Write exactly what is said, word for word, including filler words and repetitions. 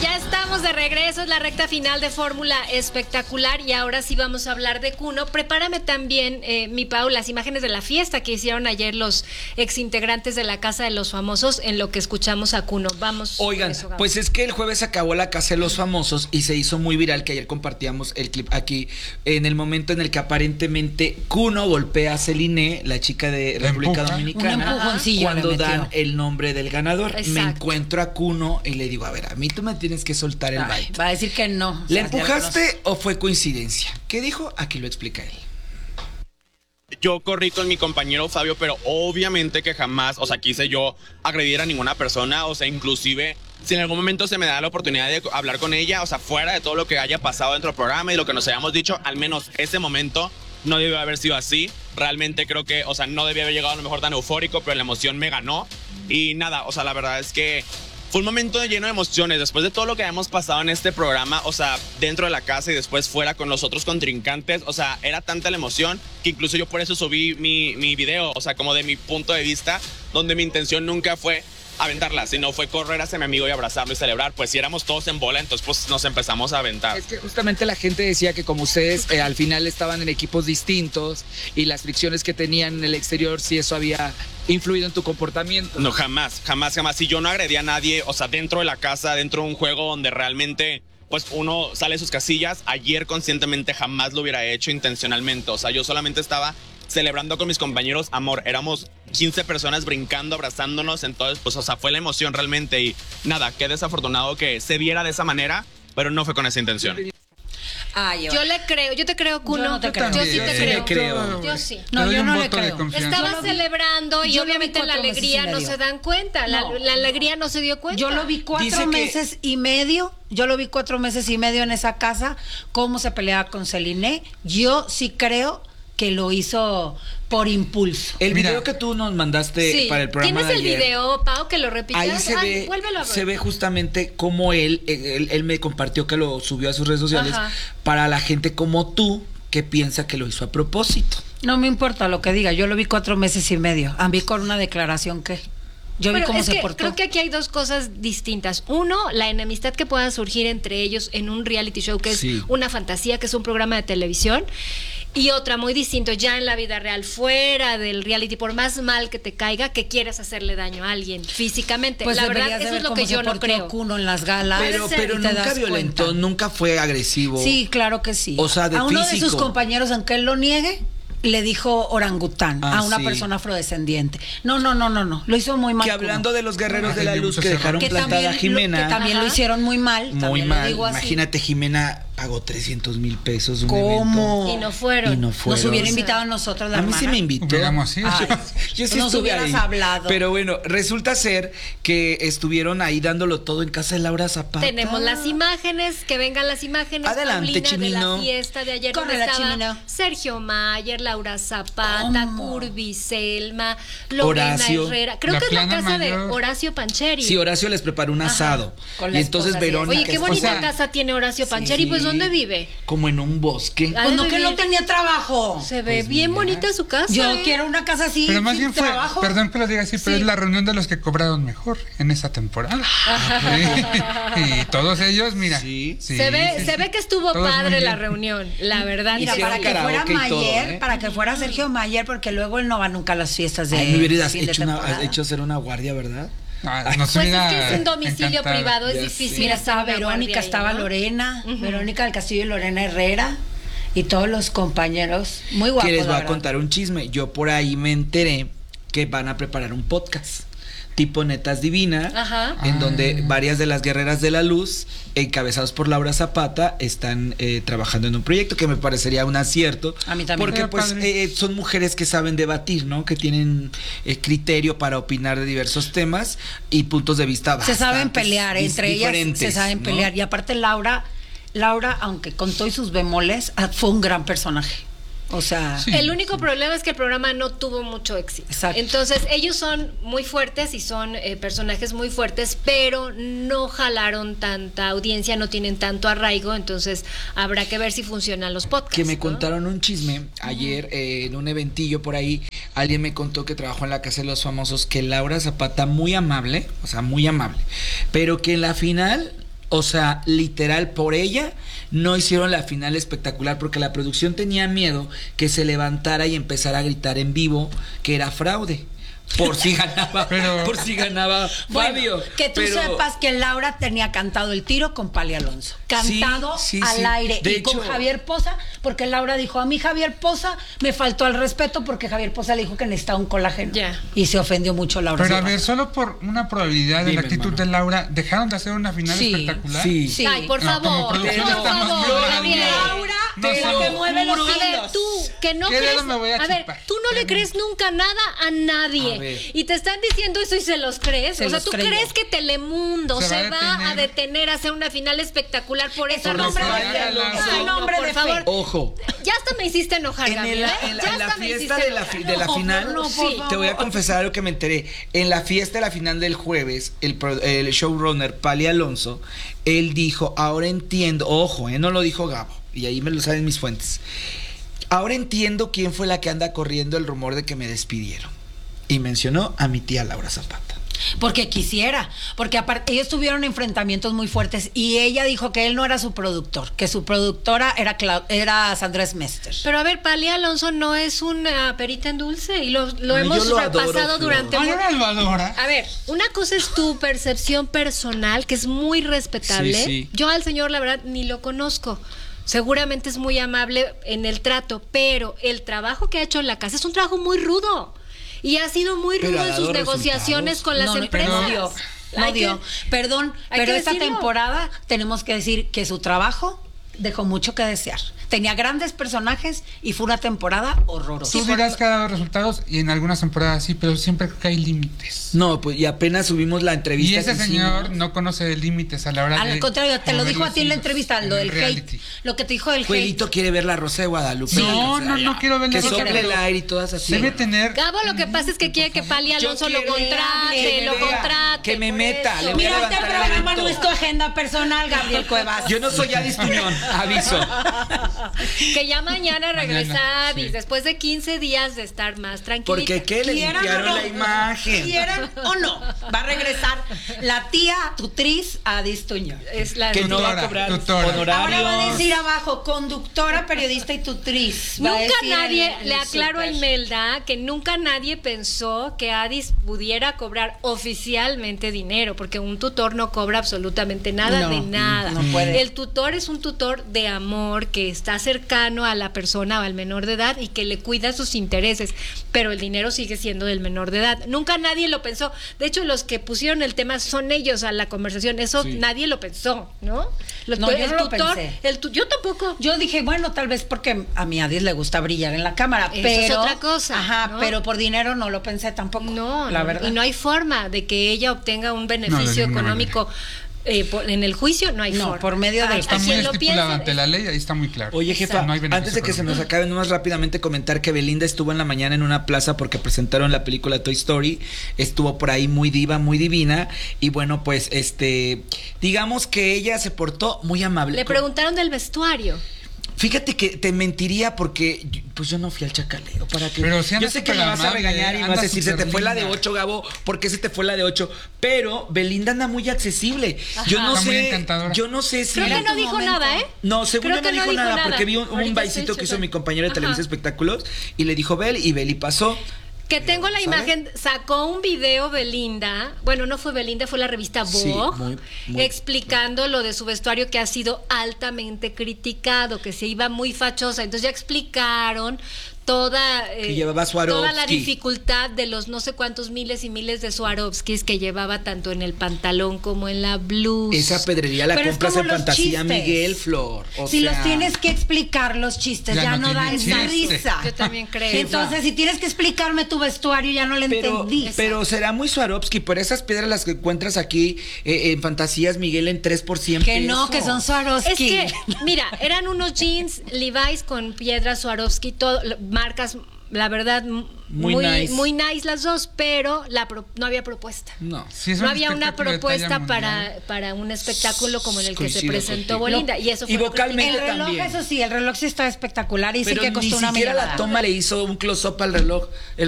Ya estamos de regreso, es la recta final de Fórmula Espectacular y ahora sí vamos a hablar de Kuno. Prepárame también, eh, mi Pau, las imágenes de la fiesta que hicieron ayer los exintegrantes de la Casa de los Famosos en lo que escuchamos a Kuno. Vamos. Oigan, eso, pues es que el jueves acabó la Casa de los Famosos y se hizo muy viral, que ayer compartíamos el clip aquí, en el momento en el que aparentemente Kuno golpea a Celine, la chica de República empuja. Dominicana, cuando dan el nombre del ganador. Exacto. Me encuentro a Kuno y le digo, a ver, a mí tú me tienes que soltar el Ay, bite. va a decir que no. ¿Le empujaste o fue coincidencia? ¿Qué dijo? Aquí lo explica él. Yo corrí con mi compañero Fabio, pero obviamente que jamás, o sea, quise yo agredir a ninguna persona, o sea, inclusive si en algún momento se me da la oportunidad de hablar con ella, o sea, fuera de todo lo que haya pasado dentro del programa y lo que nos hayamos dicho, al menos ese momento no debió haber sido así. Realmente creo que, o sea, no debía haber llegado a lo mejor tan eufórico, pero la emoción me ganó. Y nada, o sea, la verdad es que fue un momento lleno de emociones. Después de todo lo que hemos pasado en este programa, o sea, dentro de la casa y después fuera con los otros contrincantes, o sea, era tanta la emoción que incluso yo por eso subí mi, mi video, o sea, como de mi punto de vista, donde mi intención nunca fue aventarla, sino fue correr hacia mi amigo y abrazarlo y celebrar. Pues si éramos todos en bola, entonces pues nos empezamos a aventar. Es que justamente la gente decía que como ustedes eh, al final estaban en equipos distintos y las fricciones que tenían en el exterior, si eso había influido en tu comportamiento. No, jamás, jamás, jamás. Si yo no agredí a nadie, o sea, dentro de la casa, dentro de un juego donde realmente pues uno sale de sus casillas, ayer conscientemente jamás lo hubiera hecho intencionalmente. O sea, yo solamente estaba celebrando con mis compañeros amor. Éramos quince personas brincando, abrazándonos, entonces pues, o sea, fue la emoción realmente y nada, qué desafortunado que se viera de esa manera, pero no fue con esa intención. Ay, yo le creo, yo te creo, Kuno. Yo no te creo. Yo sí te Sí, creo. creo. Yo sí. No, yo no le voto de creo. confianza. Estaba celebrando y yo lo vi obviamente la cuatro meses alegría y no medio. se dan cuenta. La, No. la alegría no se dio cuenta. Yo lo vi cuatro Dice que- meses y medio. Yo lo vi cuatro meses y medio en esa casa, cómo se peleaba con Celine. Yo sí creo que lo hizo por impulso. El Mira. video que tú nos mandaste Sí. para el programa ¿Tienes de el ayer, video, Pau, que lo repitas? ahí se Ay, ve, vuélvelo a ver. se ve justamente cómo él, él, él me compartió que lo subió a sus redes sociales, Ajá. para la gente como tú que piensa que lo hizo a propósito. No me importa lo que diga, yo lo vi cuatro meses y medio. A mí con una declaración que yo vi Pero cómo es se que portó. creo que aquí hay dos cosas distintas. Uno, la enemistad que pueda surgir entre ellos en un reality show que es Sí. una fantasía, que es un programa de televisión. Y otra, muy distinto, ya en la vida real, fuera del reality, por más mal que te caiga, que quieras hacerle daño a alguien físicamente. Pues la deberías verdad, de eso ver es lo cómo que se yo no portó creo. Kuno en las galas. Pero, ser, pero y te nunca das violentó, cuenta. nunca fue agresivo. Sí, claro que sí. O sea, de a uno de físico. sus compañeros, aunque él lo niegue, le dijo orangután Ah, a una sí. persona afrodescendiente. No, no, no, no, no. Lo hizo muy mal. Que Kuno. hablando de los guerreros Ah, de la sí, luz muchos que dejaron que plantada a también, Jimena. lo, que también Ajá. lo hicieron muy mal. Muy también lo mal. digo así. Imagínate, Jimena pagó trescientos mil pesos un ¿Cómo? Y no evento. fueron. Y no fueron. Nos hubiera O sea, invitado a nosotros la A mí sí hermana. me invitó. Hubiéramos ido. Ay, Yo sí nos estuve hubieras ahí. hablado. Pero bueno, resulta ser que estuvieron ahí dándolo todo en casa de Laura Zapata. Tenemos las imágenes, que vengan las imágenes, Adelante, Paulina, Chimino. de la fiesta de ayer, Corre, donde la estaba Chimino. Sergio Mayer, Laura Zapata, ¿Cómo? Curvi, Selma, Lorena Horacio. Herrera. Creo La que es la plana casa mayor. de Horacio Pancheri. Sí, Horacio les preparó un asado. Con la Y entonces esposa, sí. Verónica. Oye, qué bonita O sea, casa tiene Horacio Pancheri. Sí. Pues, ¿dónde vive? Como en un bosque. Ah, Pues no, de que vivir. no tenía trabajo. Se ve Pues bien mira. bonita su casa. Yo ¿eh? quiero una casa así. Pero más sin bien fue, trabajo. perdón que lo diga así, pero Sí. es la reunión de los que cobraron mejor en esa temporada. Sí. Y todos ellos, mira. Sí. sí, se ve, sí, se sí. ve que estuvo Todos muy padre la bien. reunión, la verdad. Mira, Hicieron para que fuera karaoke y todo, Mayer, ¿eh? para que fuera Sergio Mayer, porque luego él no va nunca a las fiestas de Ay, me hubieras fin de hecho, una, temporada. hecho hacer una guardia, ¿verdad? Ah, Ay, nos Pues es hubiera que es un domicilio encantado. privado, es Ya difícil. sé. Mira, hacer estaba una Verónica, guardia ahí, estaba ¿no? Lorena, Ujú. Verónica del Castillo y Lorena Herrera y todos los compañeros muy guapos. Que les la voy a verdad. contar un chisme. Yo por ahí me enteré que van a preparar un podcast tipo Netas Divina, Ajá. en Ah. donde varias de las guerreras de la luz, encabezados por Laura Zapata, están eh, trabajando en un proyecto que me parecería un acierto. A mí también. Porque Pero pues padre. eh, son mujeres que saben debatir, ¿no? Que tienen eh, criterio para opinar de diversos temas y puntos de vista Se bastante saben pelear, dis- entre ellas se diferentes, saben ¿no? pelear. Y aparte Laura, Laura, aunque con todos sus bemoles, ah, fue un gran personaje. O sea, Sí. El único problema es que el programa no tuvo mucho éxito. Exacto. Entonces, ellos son muy fuertes y son eh, personajes muy fuertes, pero no jalaron tanta audiencia, no tienen tanto arraigo, entonces habrá que ver si funcionan los podcasts. Que me ¿no? contaron un chisme ayer eh, en un eventillo por ahí. Alguien me contó que trabajó en la Casa de los Famosos, que Laura Zapata, muy amable, o sea, muy amable, pero que en la final, O sea, literal, por ella no hicieron la final espectacular porque la producción tenía miedo que se levantara y empezara a gritar en vivo que era fraude. Por si ganaba, Pero- por si ganaba Fabio. Bueno, que tú Pero- sepas que Laura tenía cantado el tiro con Pali Alonso. Cantado Sí, sí, al sí. aire. De y con hecho- Javier Poza, porque Laura dijo, a mí Javier Poza me faltó al respeto porque Javier Poza le dijo que necesitaba un colágeno. Ya. Y se ofendió mucho Laura. Pero a Silva. ver, solo por una probabilidad de Dime, la actitud hermano. de Laura, ¿dejaron de hacer una final Sí, espectacular? Sí. Sí. Ay, por No, como favor, por producción estamos favor, muy Gabriel. Laura, No te somos- lo mueve los A ver, hilos. tú, que no ¿Qué crees. dedo me voy a ver, chupar? tú no le crees nunca nada a nadie. A ver. Y te están diciendo eso y se los crees. Se o sea, los ¿tú creyó. crees que Telemundo Se se, va a va, a detener. detener a hacer una final espectacular por Es esa un Por lo hombre razón? que de haga fe. Alonso. Es un hombre por de favor. fe. Ojo. Ya hasta me hiciste enojar, En, Gabriel. el- ¿eh? en la, Ya en la hasta me fiesta hiciste de la, enojar. fi- de la No, final, no, por Sí. te voy a favor. confesar algo que me enteré. En la fiesta de la final del jueves, el, pro- el showrunner Pali Alonso, él dijo, ahora entiendo, ojo, eh, no lo dijo Gabo, y ahí me lo saben mis fuentes. Ahora entiendo quién fue la que anda corriendo el rumor de que me despidieron. Y mencionó a mi tía Laura Zapata. Porque quisiera, porque aparte ellos tuvieron enfrentamientos muy fuertes y ella dijo que él no era su productor, que su productora era Clau- era Sandra Smester. Pero a ver, Pali Alonso no es una perita en dulce y lo, lo Ay, hemos yo lo adoro, repasado Flor. durante Ay, mu- ahora lo adora. A ver, una cosa es tu percepción personal, que es muy respetable. Sí, sí. Yo al señor, la verdad, ni lo conozco. Seguramente es muy amable en el trato, pero el trabajo que ha hecho en la casa es un trabajo muy rudo. Y ha sido muy Pero rudo ha en sus dado negociaciones resultados. con las no, no, empresas. No dio, no Hay que- dio. Perdón, hay pero que esta decirlo. temporada tenemos que decir que su trabajo dejó mucho que desear. Tenía grandes personajes y fue una temporada horrorosa. Tú dirás que ha dado resultados y en algunas temporadas sí, pero siempre creo que hay límites. No, pues y apenas subimos la entrevista. Y ese que señor hicimos. no conoce de límites a la hora de... Al contrario, te lo mover dijo a los ti en la hilos entrevista, lo en del el hate. reality. Lo que te dijo del hate. Juelito quiere ver la Rosa de Guadalupe. No, O sea, no, ya. no quiero ver la Que Rosa de sople el Guadalupe. aire y todas así. Debe tener... Gabo, lo que pasa es que quiere que Pali Alonso lo quiero contrate, que me lo vea, contrate. que me por meta, eso. le voy a Mira, este levantar el programa evento. no es tu agenda personal, Gabriel Cuevas. Yo no soy Adis Tuñón, aviso. Que ya mañana regresa Mañana, Adis, sí. después de quince días de estar más tranquilita. Porque qué le Quieran limpiaron o no, la imagen. Quieran o no, va a regresar la tía tutriz Adis Tuñón. Es la Que no va a Tutora, cobrar tutora. honorarios. Ahora va a decir abajo, conductora, periodista y tutriz. Va a Nunca decir nadie, en el- en le el aclaro a súper. Imelda, que nunca nadie pensó que Adis pudiera cobrar oficialmente dinero, porque un tutor no cobra absolutamente nada No, de nada. no puede. El tutor es un tutor de amor que está cercano a la persona o al menor de edad y que le cuida sus intereses, pero el dinero sigue siendo del menor de edad. Nunca nadie lo pensó. De hecho, los que pusieron el tema son ellos a la conversación. Eso Sí. nadie lo pensó, ¿no? Los- No, yo el no lo tutor, pensé. el tu- yo tampoco. Yo dije, bueno, tal vez porque a mi Adis le gusta brillar en la cámara, Eso pero es otra cosa, Ajá, ¿no? pero por dinero no lo pensé tampoco. No, la no, verdad. y no hay forma de que ella obtenga un beneficio ninguna económico eh, por- en el juicio, no hay No, forma. por medio del- A- Está a muy quien lo estipulado piense, ante la ley, ahí está muy claro. Oye, jefa, No hay beneficio antes de que se económico. nos acabe, nomás rápidamente comentar que Belinda estuvo en la mañana en una plaza porque presentaron la película Toy Story. Estuvo por ahí muy diva, muy divina. Y bueno, pues, este, digamos que ella se portó muy amable. Le preguntaron del vestuario. Fíjate que te mentiría porque yo- pues yo no fui al chacaleo para que Pero sí yo anda sé que súper me vas a amable, regañar y me anda vas a decir se súper te fue la de linda. ocho, Gabo, ¿por qué se te fue la de ocho? Pero Belinda anda muy accesible. Yo no Está muy sé, encantadora. yo no sé si Creo que en no tu dijo momento. nada, ¿eh? no, según Creo yo no que no dijo dijo nada, nada. porque vi un, un Ahorita baisito estoy que hizo checando. mi compañero de Ajá. Televisa Espectáculos y le dijo Bel y Beli pasó. Que tengo la ¿Sabe? imagen, sacó un video Belinda, bueno, no fue Belinda, fue la revista Sí, Vogue, muy, muy. explicando lo de su vestuario que ha sido altamente criticado, que se iba muy fachosa. Entonces ya explicaron toda, eh, Que llevaba toda la Swarovski. dificultad de los no sé cuántos miles y miles de Swarovskis que llevaba tanto en el pantalón como en la blusa. Esa pedrería la Pero es compras como en los Fantasía chistes. Miguel, Flor. O si sea, los tienes que explicar los chistes, Ya ya, no no, dan tienen chiste. risa. Yo también creo. Entonces, si tienes que explicarme tu vestuario, ya no le Pero, entendí. pero será muy Swarovski, por esas piedras las que encuentras aquí eh, en Fantasías Miguel en tres por cien que no, pesos. que son Swarovski. Es que, mira, eran unos jeans Levi's con piedras Swarovski, todo, lo- marcas, la verdad, m- Muy muy, nice. muy nice las dos, pero la pro- no había propuesta. No. Sí, es No un había una espectáculo de propuesta talla para, mundial. para un espectáculo como en el que se Coincido presentó contigo. Belinda. Y eso Y fue lo que vocalmente El reloj, también. eso sí, el reloj sí está espectacular y sí Pero que ni costó una siquiera la millonada. toma le hizo un close-up al reloj. El